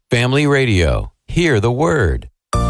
Family Radio. Hear the Word.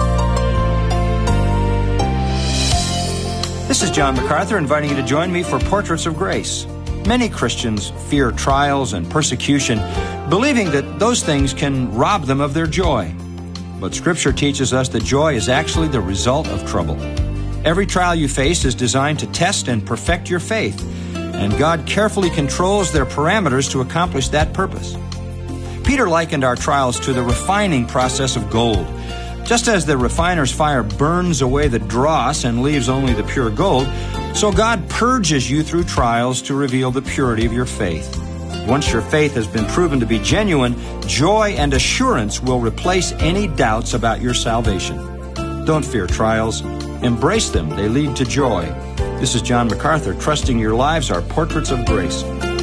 This is John MacArthur inviting you to join me for Portraits of Grace. Many Christians fear trials and persecution, believing that those things can rob them of their joy. But Scripture teaches us that joy is actually the result of trouble. Every trial you face is designed to test and perfect your faith, and God carefully controls their parameters to accomplish that purpose. Peter likened our trials to the refining process of gold. Just as the refiner's fire burns away the dross and leaves only the pure gold, so God purges you through trials to reveal the purity of your faith. Once your faith has been proven to be genuine, joy and assurance will replace any doubts about your salvation. Don't fear trials. Embrace them. They lead to joy. This is John MacArthur, trusting your lives are portraits of grace.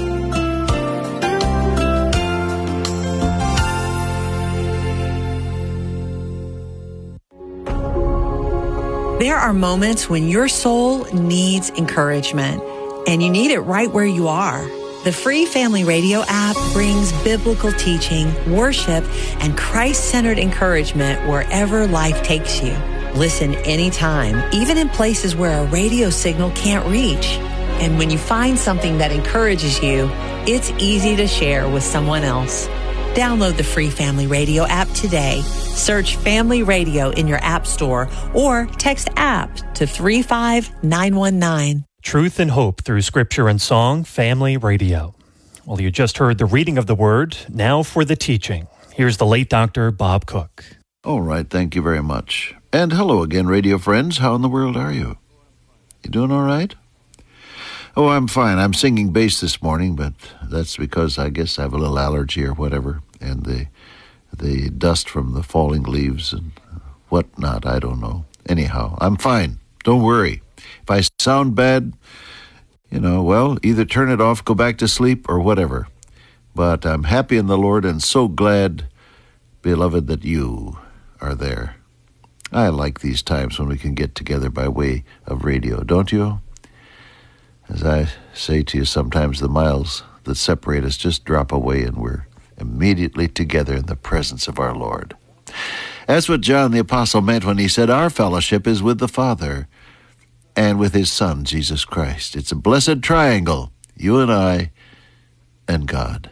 There are moments when your soul needs encouragement, and you need it right where you are. The free Family Radio app brings biblical teaching, worship, and Christ-centered encouragement wherever life takes you. Listen anytime, even in places where a radio signal can't reach. And when you find something that encourages you, it's easy to share with someone else. Download the free Family Radio app today. Search Family Radio in your app store or text APP to 35919. Truth and hope through scripture and song, Family Radio. Well, you just heard the reading of the Word. Now for the teaching. Here's the late Dr. Bob Cook. All right, thank you very much. And hello again, radio friends. How in the world are you? You doing all right? Oh, I'm fine. I'm singing bass this morning, but that's because I guess I have a little allergy or whatever, and the dust from the falling leaves and whatnot, I don't know. Anyhow, I'm fine. Don't worry. If I sound bad, well, either turn it off, go back to sleep, or whatever. But I'm happy in the Lord and so glad, beloved, that you are there. I like these times when we can get together by way of radio, don't you? As I say to you, sometimes the miles that separate us just drop away and we're immediately together in the presence of our Lord. That's what John the Apostle meant when he said our fellowship is with the Father and with His Son, Jesus Christ. It's a blessed triangle, you and I and God.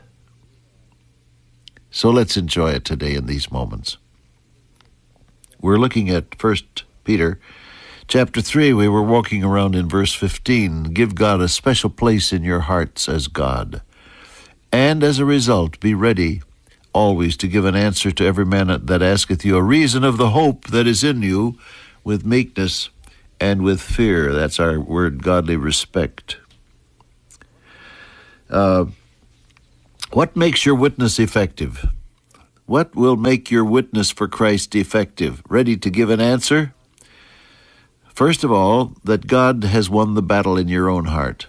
So let's enjoy it today in these moments. We're looking at 1 Peter Chapter 3, we were walking around in verse 15. Give God a special place in your hearts as God. And as a result, be ready always to give an answer to every man that asketh you a reason of the hope that is in you with meekness and with fear. That's our word, godly respect. What makes your witness effective? What will make your witness for Christ effective? Ready to give an answer? First of all, that God has won the battle in your own heart.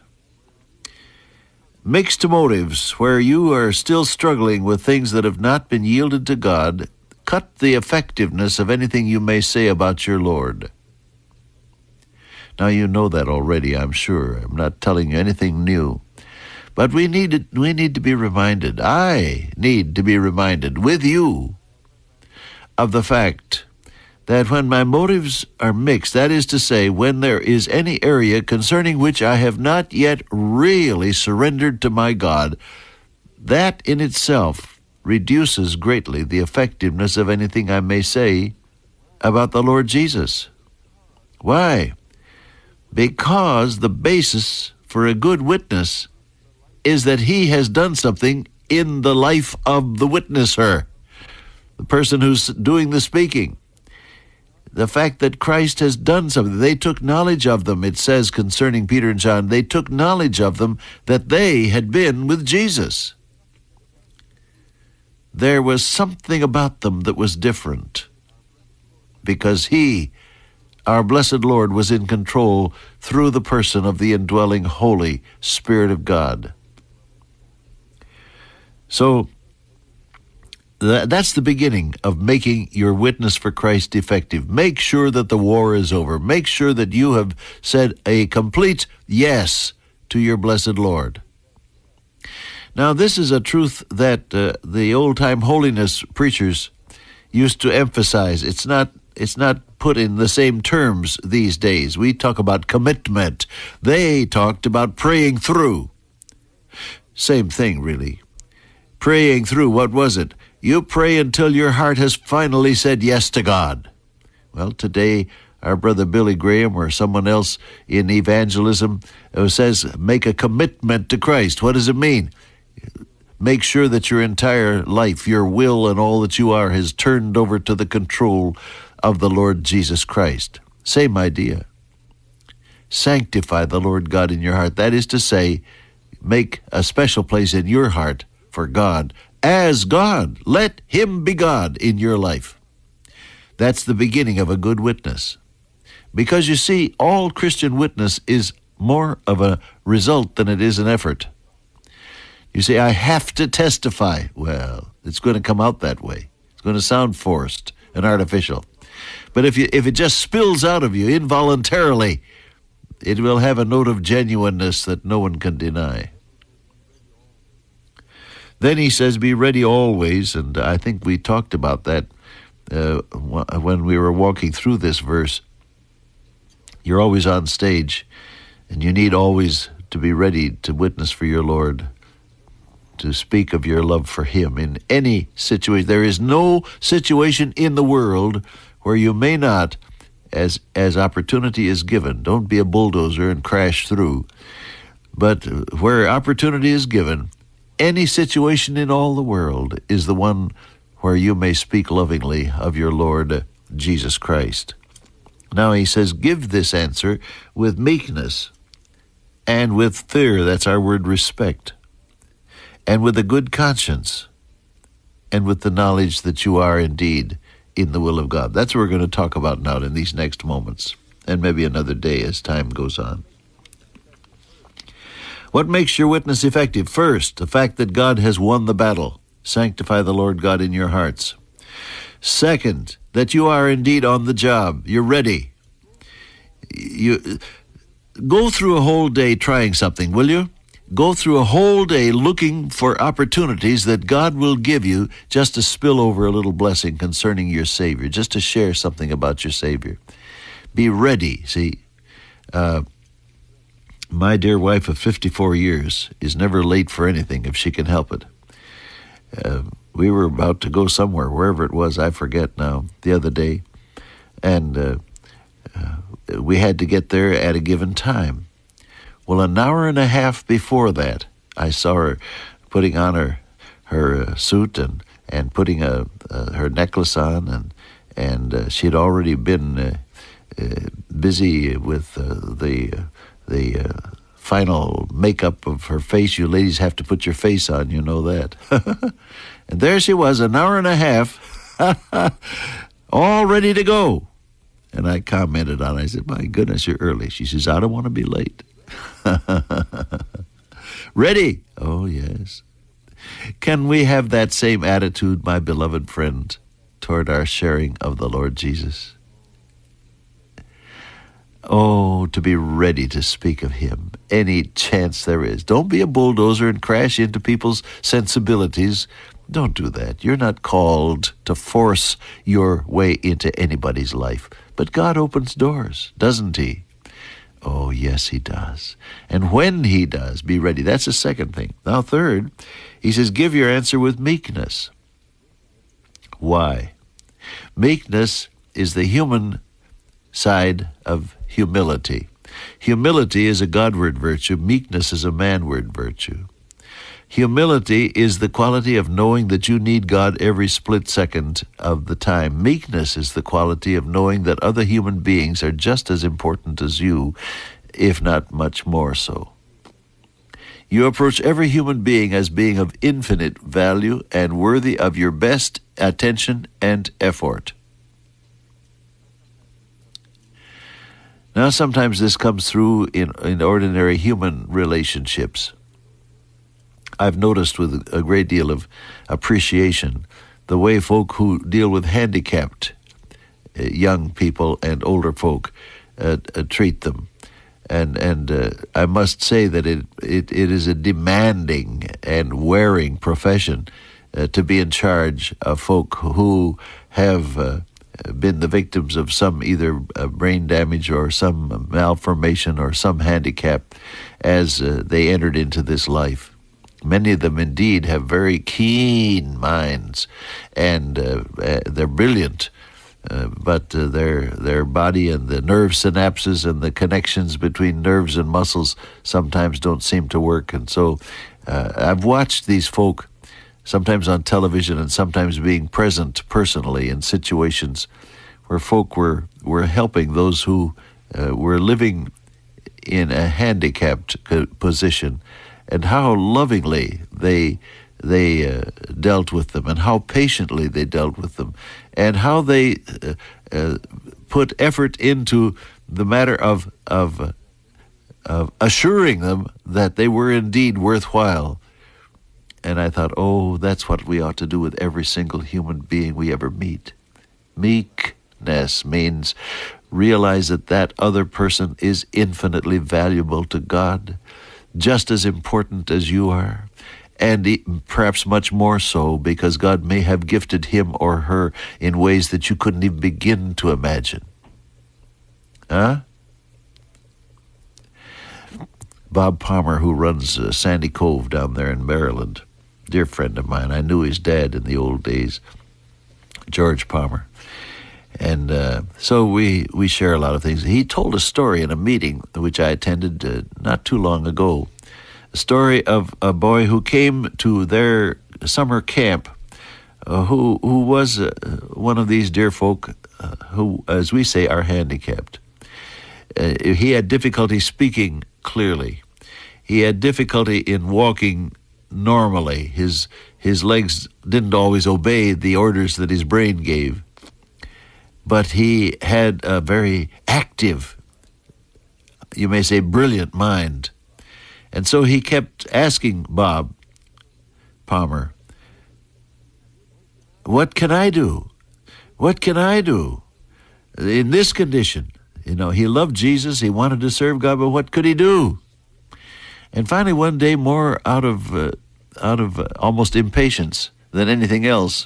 Mixed motives, where you are still struggling with things that have not been yielded to God, cut the effectiveness of anything you may say about your Lord. Now you know that already, I'm sure. I'm not telling you anything new. But we need to be reminded, I need to be reminded with you of the fact that when my motives are mixed, that is to say, when there is any area concerning which I have not yet really surrendered to my God, that in itself reduces greatly the effectiveness of anything I may say about the Lord Jesus. Why? Because the basis for a good witness is that He has done something in the life of the witnesser, the person who's doing the speaking. The fact that Christ has done something. They took knowledge of them, it says concerning Peter and John. They took knowledge of them that they had been with Jesus. There was something about them that was different because He, our blessed Lord, was in control through the person of the indwelling Holy Spirit of God. So, that's the beginning of making your witness for Christ effective. Make sure that the war is over. Make sure that you have said a complete yes to your blessed Lord. Now, this is a truth that the old-time holiness preachers used to emphasize. It's not put in the same terms these days. We talk about commitment. They talked about praying through. Same thing, really. Praying through, what was it? You pray until your heart has finally said yes to God. Well, today, our brother Billy Graham or someone else in evangelism says, make a commitment to Christ. What does it mean? Make sure that your entire life, your will, and all that you are has turned over to the control of the Lord Jesus Christ. Same idea. Sanctify the Lord God in your heart. That is to say, make a special place in your heart for God as God. Let Him be God in your life. That's the beginning of a good witness. Because you see, all Christian witness is more of a result than it is an effort. You say, I have to testify. Well, it's going to come out that way. It's going to sound forced and artificial. But if it just spills out of you involuntarily, it will have a note of genuineness that no one can deny. Then he says, be ready always, and I think we talked about that when we were walking through this verse. You're always on stage, and you need always to be ready to witness for your Lord, to speak of your love for Him in any situation. There is no situation in the world where you may not, as opportunity is given, don't be a bulldozer and crash through, but where opportunity is given, any situation in all the world is the one where you may speak lovingly of your Lord Jesus Christ. Now he says, give this answer with meekness and with fear. That's our word, respect. And with a good conscience, and with the knowledge that you are indeed in the will of God. That's what we're going to talk about now in these next moments, and maybe another day as time goes on. What makes your witness effective? First, the fact that God has won the battle. Sanctify the Lord God in your hearts. Second, that you are indeed on the job. You're ready. You go through a whole day trying something, will you? Go through a whole day looking for opportunities that God will give you just to spill over a little blessing concerning your Savior, just to share something about your Savior. Be ready. See, my dear wife of 54 years is never late for anything if she can help it. We were about to go somewhere, wherever it was, I forget now, the other day, and we had to get there at a given time. Well, an hour and a half before that, I saw her putting on her suit and putting her necklace on, and she had already been busy with the final makeup of her face. You ladies have to put your face on, you know that. And there she was, an hour and a half, all ready to go. And I commented on it. I said, my goodness, you're early. She says, I don't want to be late. Ready? Oh, yes. Can we have that same attitude, my beloved friend, toward our sharing of the Lord Jesus? Oh, to be ready to speak of Him any chance there is. Don't be a bulldozer and crash into people's sensibilities. Don't do that. You're not called to force your way into anybody's life. But God opens doors, doesn't He? Oh, yes, He does. And when He does, be ready. That's the second thing. Now, third, He says, give your answer with meekness. Why? Meekness is the human side of humility. Humility is a Godward virtue. Meekness is a manward virtue. Humility is the quality of knowing that you need God every split second of the time. Meekness is the quality of knowing that other human beings are just as important as you, if not much more so. You approach every human being as being of infinite value and worthy of your best attention and effort. Now, sometimes this comes through in ordinary human relationships. I've noticed with a great deal of appreciation the way folk who deal with handicapped young people and older folk treat them. And I must say that it is a demanding and wearing profession to be in charge of folk who have been the victims of some either brain damage or some malformation or some handicap as they entered into this life. Many of them indeed have very keen minds, and they're brilliant, but their body and the nerve synapses and the connections between nerves and muscles sometimes don't seem to work. And so I've watched these folk sometimes on television and sometimes being present personally in situations where folk were helping those who were living in a handicapped position, and how lovingly they dealt with them, and how patiently they dealt with them, and how they put effort into the matter of assuring them that they were indeed worthwhile. And I thought, oh, that's what we ought to do with every single human being we ever meet. Meekness means realize that other person is infinitely valuable to God, just as important as you are, and perhaps much more so, because God may have gifted him or her in ways that you couldn't even begin to imagine. Bob Palmer, who runs Sandy Cove down there in Maryland, dear friend of mine. I knew his dad in the old days, George Palmer. And so we share a lot of things. He told a story in a meeting which I attended not too long ago, a story of a boy who came to their summer camp, who was one of these dear folk who, as we say, are handicapped. He had difficulty speaking clearly. He had difficulty in walking normally. His legs didn't always obey the orders that his brain gave. But he had a very active, you may say brilliant mind. And so he kept asking Bob Palmer, what can I do? What can I do in this condition? You know, he loved Jesus, he wanted to serve God, but what could he do? And finally one day, more out of almost impatience than anything else,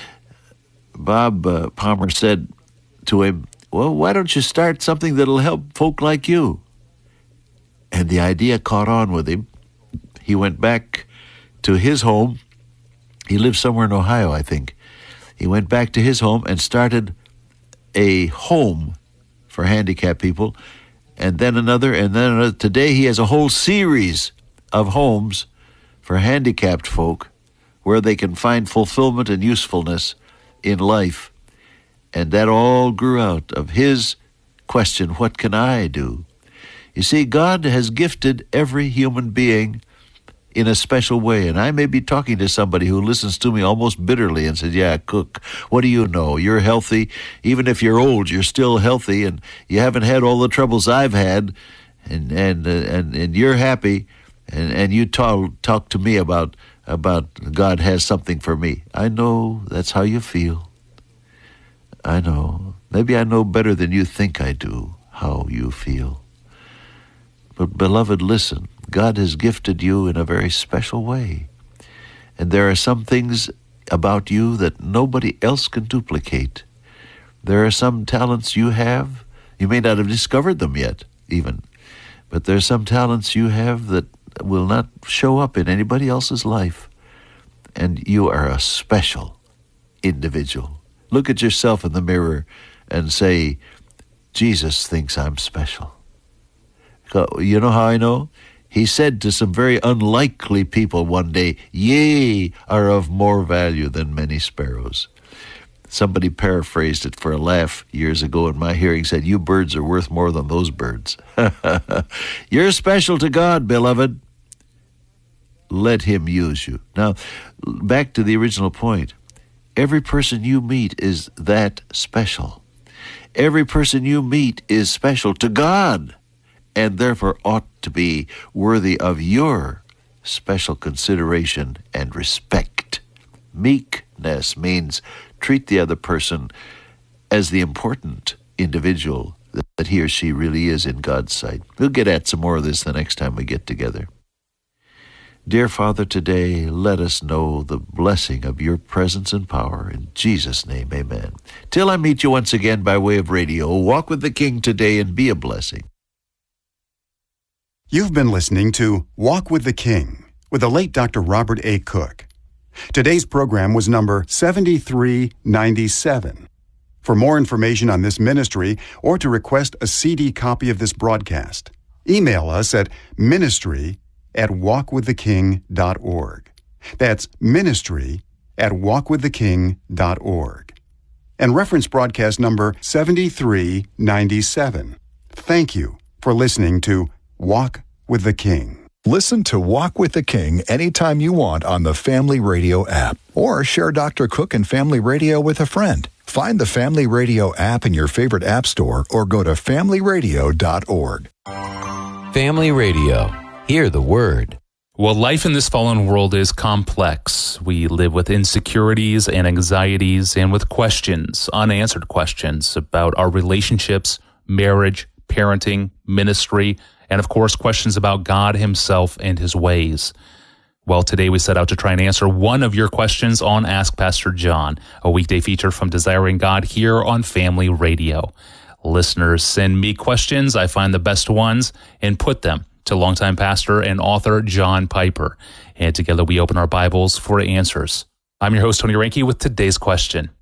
Bob Palmer said to him, well, why don't you start something that'll help folk like you? And the idea caught on with him. He went back to his home. He lived somewhere in Ohio, I think. He went back to his home and started a home for handicapped people, and then another, and then another. Today he has a whole series of homes for handicapped folk where they can find fulfillment and usefulness in life. And that all grew out of his question, what can I do? You see, God has gifted every human being in a special way. And I may be talking to somebody who listens to me almost bitterly and says, yeah, Cook, what do you know? You're healthy. Even if you're old, you're still healthy, and you haven't had all the troubles I've had, and you're happy, and you talk to me about God has something for me. I know that's how you feel. I know. Maybe I know better than you think I do how you feel. But beloved, listen, God has gifted you in a very special way. And there are some things about you that nobody else can duplicate. There are some talents you have. You may not have discovered them yet, even. But there are some talents you have that will not show up in anybody else's life. And you are a special individual. Look at yourself in the mirror and say, Jesus thinks I'm special. You know how I know? He said to some very unlikely people one day, ye are of more value than many sparrows. Somebody paraphrased it for a laugh years ago in my hearing, said, you birds are worth more than those birds. You're special to God, beloved. Let him use you. Now, back to the original point. Every person you meet is that special. Every person you meet is special to God, and therefore ought to be worthy of your special consideration and respect. Meekness means treat the other person as the important individual that he or she really is in God's sight. We'll get at some more of this the next time we get together. Dear Father, today let us know the blessing of your presence and power. In Jesus' name, amen. Till I meet you once again by way of radio, walk with the King today and be a blessing. You've been listening to Walk with the King with the late Dr. Robert A. Cook. Today's program was number 7397. For more information on this ministry or to request a CD copy of this broadcast, email us at ministry@walkwiththeking.org. That's ministry@walkwiththeking.org. And reference broadcast number 7397. Thank you for listening to Walk with the King. Listen to Walk with the King anytime you want on the Family Radio app, or share Dr. Cook and Family Radio with a friend. Find the Family Radio app in your favorite app store or go to familyradio.org. Family Radio. Hear the word. Well, life in this fallen world is complex. We live with insecurities and anxieties and with questions, unanswered questions about our relationships, marriage, parenting, ministry, and of course, questions about God himself and his ways. Well, today we set out to try and answer one of your questions on Ask Pastor John, a weekday feature from Desiring God here on Family Radio. Listeners send me questions, I find the best ones, and put them to longtime pastor and author John Piper. And together we open our Bibles for answers. I'm your host, Tony Reinke, with today's question.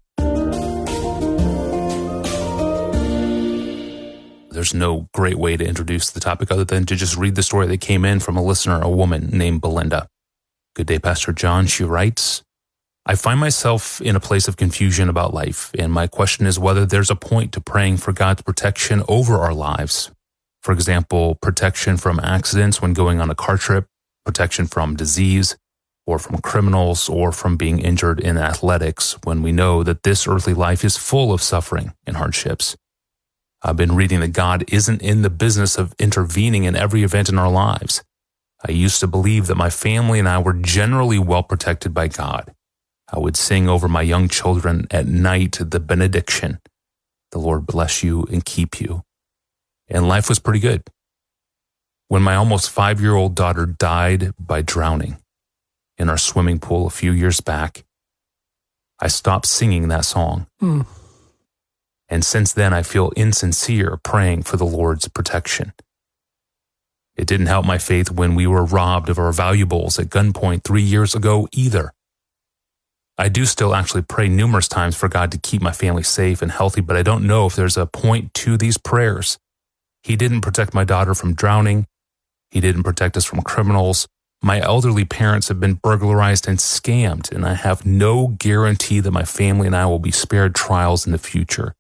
There's no great way to introduce the topic other than to just read the story that came in from a listener, a woman named Belinda. Good day, Pastor John. She writes, I find myself in a place of confusion about life, and my question is whether there's a point to praying for God's protection over our lives. For example, protection from accidents when going on a car trip, protection from disease, or from criminals, or from being injured in athletics when we know that this earthly life is full of suffering and hardships. I've been reading that God isn't in the business of intervening in every event in our lives. I used to believe that my family and I were generally well protected by God. I would sing over my young children at night the benediction. The Lord bless you and keep you. And life was pretty good. When my almost 5-year-old daughter died by drowning in our swimming pool a few years back, I stopped singing that song. And since then, I feel insincere praying for the Lord's protection. It didn't help my faith when we were robbed of our valuables at gunpoint 3 years ago either. I do still actually pray numerous times for God to keep my family safe and healthy, but I don't know if there's a point to these prayers. He didn't protect my daughter from drowning. He didn't protect us from criminals. My elderly parents have been burglarized and scammed, and I have no guarantee that my family and I will be spared trials in the future.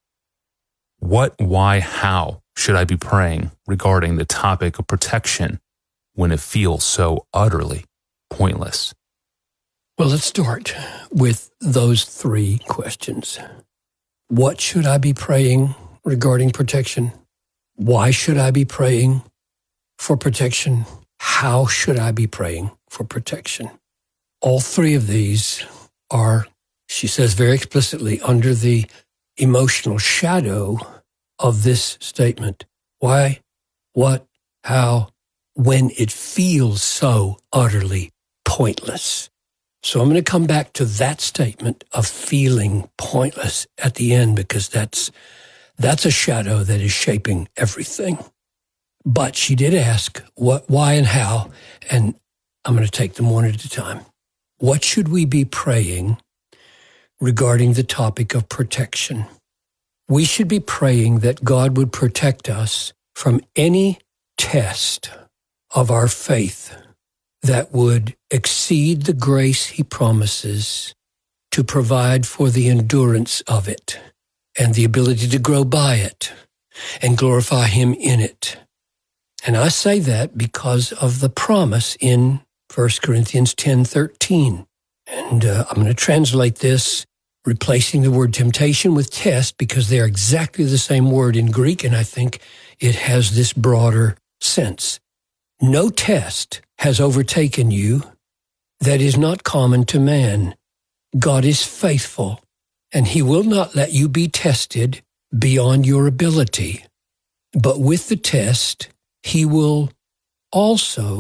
What, why, how should I be praying regarding the topic of protection when it feels so utterly pointless? Well, let's start with those 3 questions. What should I be praying regarding protection? Why should I be praying for protection? How should I be praying for protection? All 3 of these are, she says very explicitly, under the emotional shadow of this statement. Why, what, how, when it feels so utterly pointless. So I'm going to come back to that statement of feeling pointless at the end, because that's a shadow that is shaping everything. But she did ask what, why, and how, and I'm going to take them one at a time. What should we be praying regarding the topic of protection? We should be praying that God would protect us from any test of our faith that would exceed the grace he promises to provide for the endurance of it and the ability to grow by it and glorify him in it. And I say that because of the promise in 1 Corinthians 10:13. And I'm going to translate this, replacing the word temptation with test, because they're exactly the same word in Greek, and I think it has this broader sense. No test has overtaken you that is not common to man. God is faithful, and he will not let you be tested beyond your ability. But with the test, he will also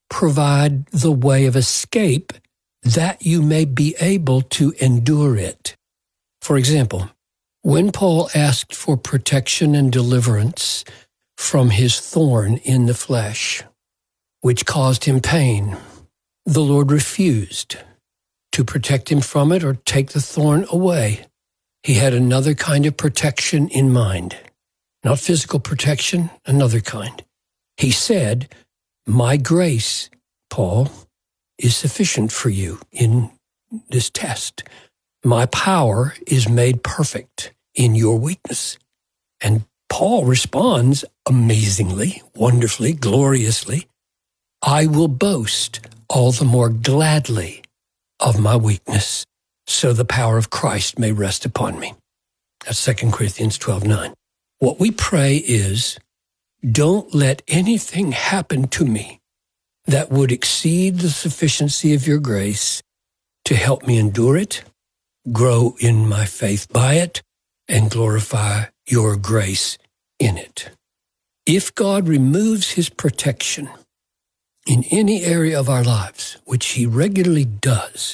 provide the way of escape that you may be able to endure it. For example, when Paul asked for protection and deliverance from his thorn in the flesh, which caused him pain, the Lord refused to protect him from it or take the thorn away. He had another kind of protection in mind. Not physical protection, another kind. He said, "My grace, Paul, is sufficient for you in this test. My power is made perfect in your weakness." And Paul responds amazingly, wonderfully, gloriously, "I will boast all the more gladly of my weakness, so the power of Christ may rest upon me." That's 2 Corinthians 12:9. What we pray is, don't let anything happen to me that would exceed the sufficiency of your grace to help me endure it, grow in my faith by it, and glorify your grace in it. If God removes his protection in any area of our lives, which he regularly does,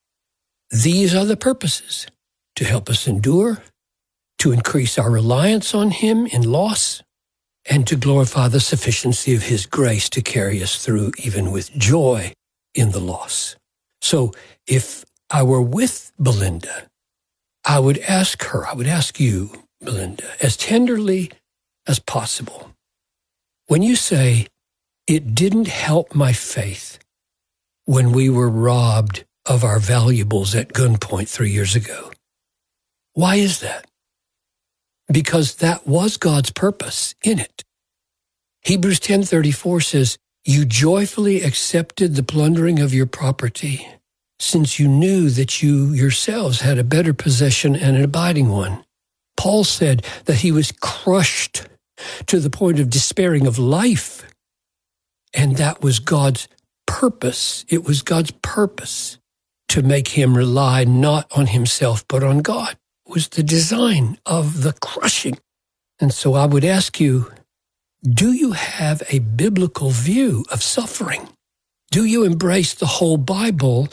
these are the purposes: to help us endure, to increase our reliance on him in loss, and to glorify the sufficiency of his grace to carry us through even with joy in the loss. So if I were with Belinda, I would ask you, Belinda, as tenderly as possible, when you say, "It didn't help my faith when we were robbed of our valuables at gunpoint 3 years ago," why is that? Because that was God's purpose in it. Hebrews 10:34 says, "You joyfully accepted the plundering of your property, since you knew that you yourselves had a better possession and an abiding one." Paul said that he was crushed to the point of despairing of life. And that was God's purpose. It was God's purpose to make him rely not on himself, but on God. It was the design of the crushing. And so I would ask you, do you have a biblical view of suffering? Do you embrace the whole Bible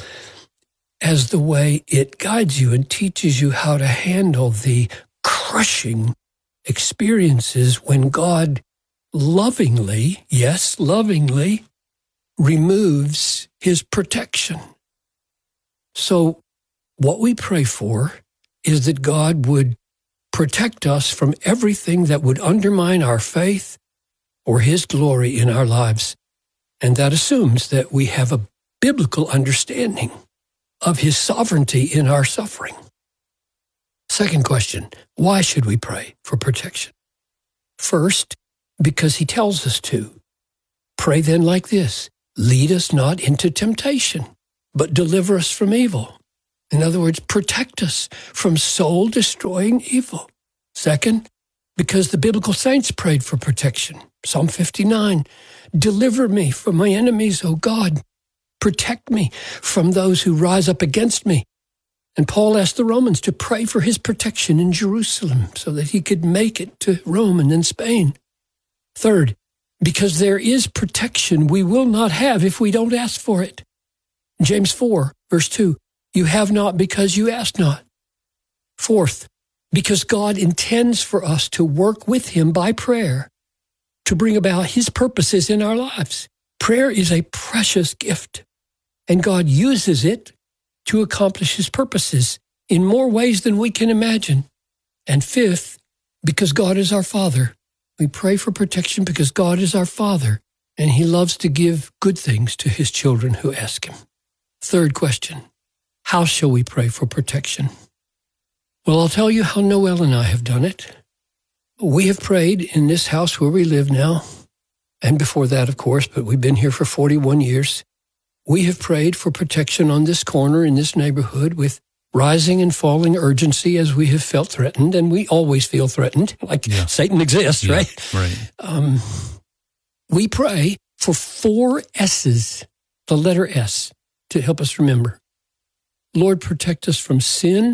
as the way it guides you and teaches you how to handle the crushing experiences when God lovingly, yes, lovingly, removes his protection? So what we pray for is that God would protect us from everything that would undermine our faith or his glory in our lives. And that assumes that we have a biblical understanding of his sovereignty in our suffering. Second question, why should we pray for protection? First, because he tells us to. Pray then like this: lead us not into temptation, but deliver us from evil. In other words, protect us from soul-destroying evil. Second, because the biblical saints prayed for protection. Psalm 59, deliver me from my enemies, O God. Protect me from those who rise up against me. And Paul asked the Romans to pray for his protection in Jerusalem so that he could make it to Rome and then Spain. Third, because there is protection we will not have if we don't ask for it. James 4, verse 2, you have not because you ask not. Fourth, because God intends for us to work with him by prayer to bring about his purposes in our lives. Prayer is a precious gift, and God uses it to accomplish his purposes in more ways than we can imagine. And fifth, because God is our Father. We pray for protection because God is our Father, and he loves to give good things to his children who ask him. Third question, how shall we pray for protection? Well, I'll tell you how Noel and I have done it. We have prayed in this house where we live now, and before that, of course, but we've been here for 41 years. We have prayed for protection on this corner in this neighborhood with rising and falling urgency as we have felt threatened, and we always feel threatened, like Satan exists, right? Right. We pray for 4 S's, the letter S, to help us remember. Lord, protect us from sin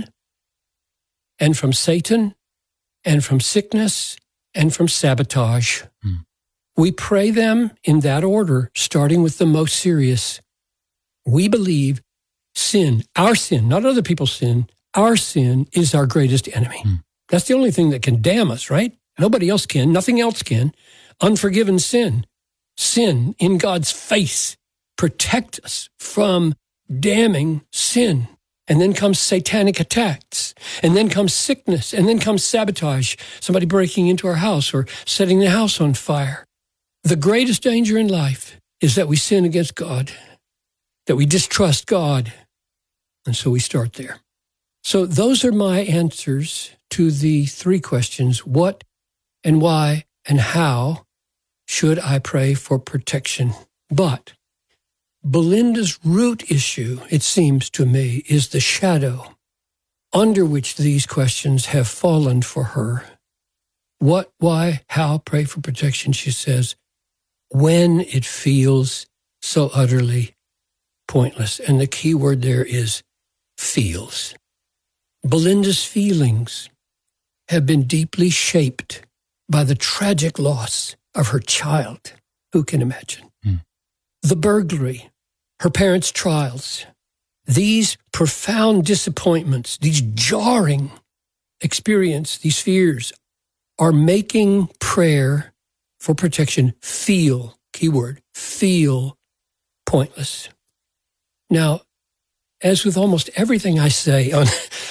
and from Satan and from sickness and from sabotage. We pray them in that order, starting with the most serious. We believe sin, our sin, not other people's sin, our sin is our greatest enemy. That's the only thing that can damn us, right? Nobody else can. Nothing else can. Unforgiven sin. Sin in God's face. Protect us from damning sin. And then comes satanic attacks. And then comes sickness. And then comes sabotage. Somebody breaking into our house or setting the house on fire. The greatest danger in life is that we sin against God, that we distrust God. And so we start there. So those are my answers to the three questions. What and why and how should I pray for protection? But Belinda's root issue, it seems to me, is the shadow under which these questions have fallen for her. What, why, how, pray for protection, she says, when it feels so utterly pointless. And the key word there is feels. Belinda's feelings have been deeply shaped by the tragic loss of her child. Who can imagine? The burglary, her parents' trials, these profound disappointments, these jarring experiences, these fears are making prayer for protection feel, keyword, feel pointless. Now, as with almost everything I say on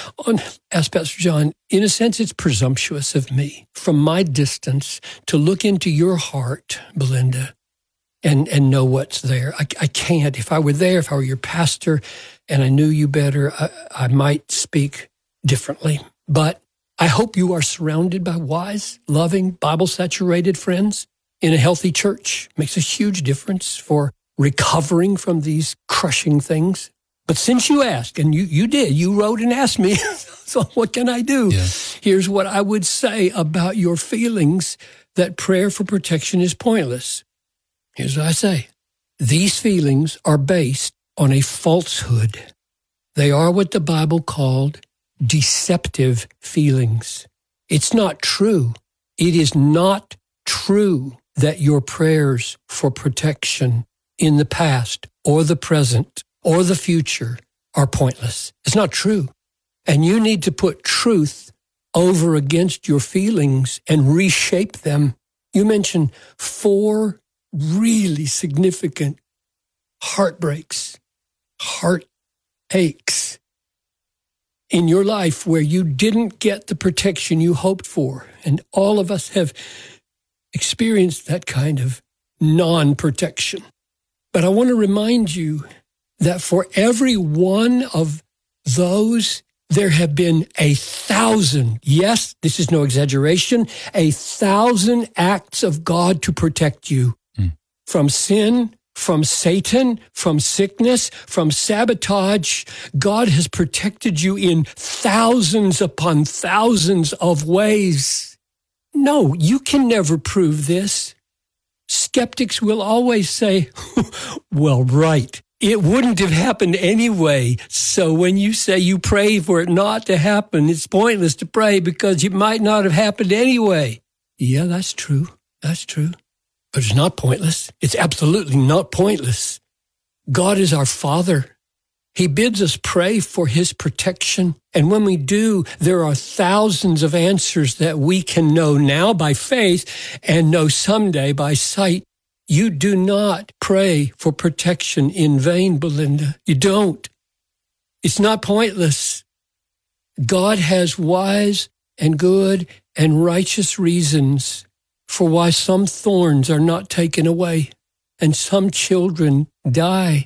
Ask Pastor John, in a sense, it's presumptuous of me from my distance to look into your heart, Belinda, and know what's there. I can't. If I were there, if I were your pastor and I knew you better, I might speak differently. But I hope you are surrounded by wise, loving, Bible-saturated friends in a healthy church. Makes a huge difference for recovering from these crushing things. But since you asked, and you did, you wrote and asked me, so what can I do? Yeah. Here's what I would say about your feelings that prayer for protection is pointless. Here's what I say. These feelings are based on a falsehood. They are what the Bible called deceptive feelings. It's not true. It is not true that your prayers for protection in the past or the present or the future are pointless. It's not true. And you need to put truth over against your feelings and reshape them. You mentioned 4 really significant heartbreaks, heartaches in your life where you didn't get the protection you hoped for. And all of us have experienced that kind of non-protection. But I want to remind you that for every one of those, there have been 1,000, yes, this is no exaggeration, 1,000 acts of God to protect you from sin, from Satan, from sickness, from sabotage. God has protected you in thousands upon thousands of ways. No, you can never prove this. Skeptics will always say, well, right. It wouldn't have happened anyway. So when you say you pray for it not to happen, it's pointless to pray because it might not have happened anyway. Yeah, that's true. That's true. But it's not pointless. It's absolutely not pointless. God is our Father. He bids us pray for His protection. And when we do, there are thousands of answers that we can know now by faith and know someday by sight. You do not pray for protection in vain, Belinda. You don't. It's not pointless. God has wise and good and righteous reasons for why some thorns are not taken away and some children die.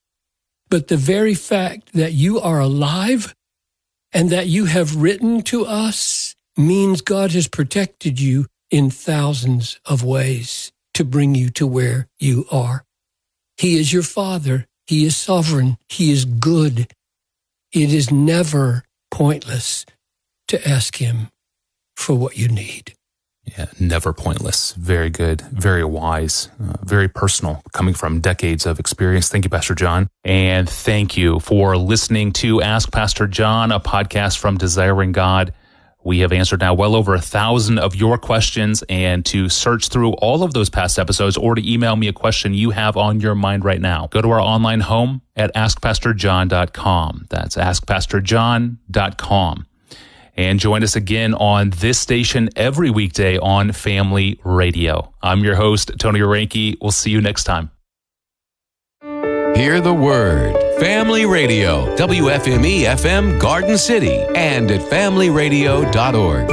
But the very fact that you are alive and that you have written to us means God has protected you in thousands of ways to bring you to where you are. He is your Father. He is sovereign. He is good. It is never pointless to ask Him for what you need. Yeah, never pointless. Very good, very wise, very personal, coming from decades of experience. Thank you, Pastor John. And thank you for listening to Ask Pastor John, a podcast from Desiring God We have answered now well over 1,000 of your questions, and to search through all of those past episodes or to email me a question you have on your mind right now, go to our online home at AskPastorJohn.com. That's AskPastorJohn.com. And join us again on this station every weekday on Family Radio. I'm your host, Tony Oranke. We'll see you next time. Hear the Word. Family Radio, WFME FM Garden City, and at familyradio.org.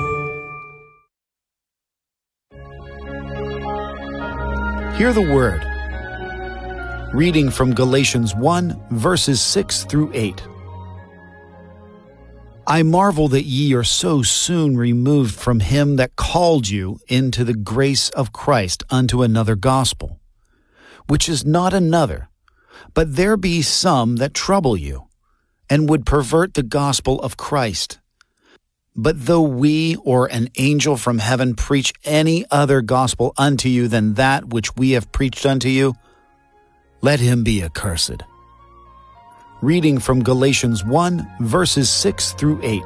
Hear the Word. Reading from Galatians 1, verses 6 through 8. I marvel that ye are so soon removed from him that called you into the grace of Christ unto another gospel, which is not another, but there be some that trouble you, and would pervert the gospel of Christ. But though we or an angel from heaven preach any other gospel unto you than that which we have preached unto you, let him be accursed. Reading from Galatians 1, verses 6 through 8.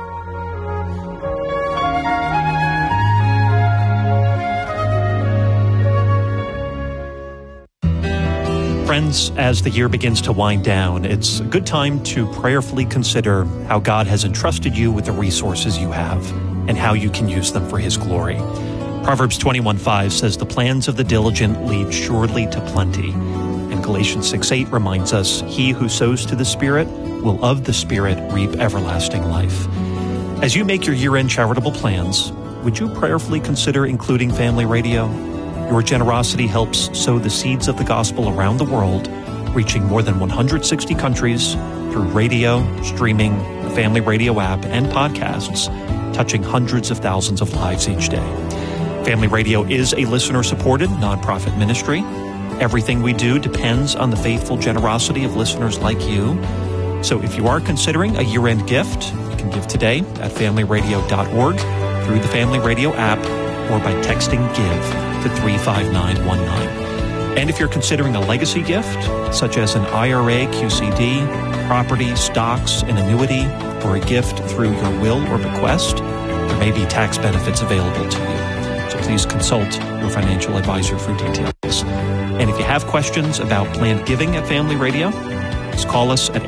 Friends, as the year begins to wind down, it's a good time to prayerfully consider how God has entrusted you with the resources you have and how you can use them for His glory. Proverbs 21:5 says, "The plans of the diligent lead surely to plenty." And Galatians 6:8 reminds us, "He who sows to the Spirit will of the Spirit reap everlasting life." As you make your year-end charitable plans, would you prayerfully consider including Family Radio? Your generosity helps sow the seeds of the gospel around the world, reaching more than 160 countries through radio, streaming, the Family Radio app, and podcasts, touching hundreds of thousands of lives each day. Family Radio is a listener-supported nonprofit ministry. Everything we do depends on the faithful generosity of listeners like you. So if you are considering a year-end gift, you can give today at familyradio.org, through the Family Radio app, or by texting GIVE to 35919. And if you're considering a legacy gift, such as an IRA, QCD, property, stocks, an annuity, or a gift through your will or bequest, there may be tax benefits available to you. So please consult your financial advisor for details. And if you have questions about planned giving at Family Radio, just call us at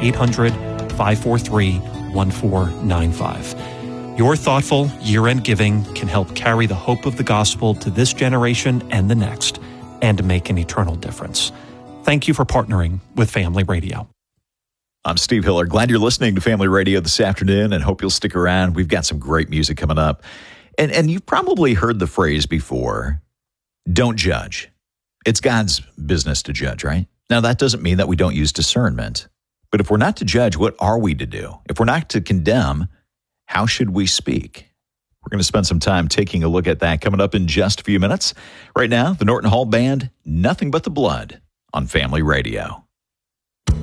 800-543-1495. Your thoughtful year-end giving can help carry the hope of the gospel to this generation and the next, and to make an eternal difference. Thank you for partnering with Family Radio. I'm Steve Hiller. Glad you're listening to Family Radio this afternoon, and hope you'll stick around. We've got some great music coming up. And you've probably heard the phrase before, don't judge. It's God's business to judge, right? Now, that doesn't mean that we don't use discernment. But if we're not to judge, what are we to do? If we're not to condemn, how should we speak? We're going to spend some time taking a look at that coming up in just a few minutes. Right now, the Norton Hall Band, Nothing But the Blood on Family Radio.